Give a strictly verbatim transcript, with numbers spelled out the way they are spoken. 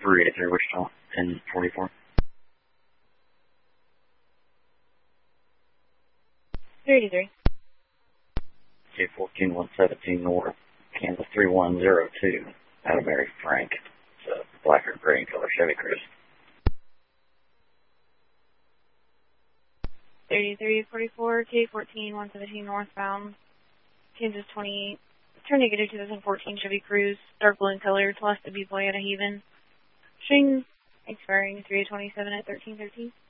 three eight three Wichita, ten forty-four. three eighty-three. K fourteen one seventeen North, Kansas three one zero two, out of Mary Frank. It's a black or gray color Chevy Cruze. thirty-three forty-four, K fourteen one seventeen northbound, Kansas twenty-eight. Turn negative two thousand fourteen Chevy Cruze, dark blue in color, Celeste B. Boy at a Haven. String expiring three twenty-seven at thirteen thirteen.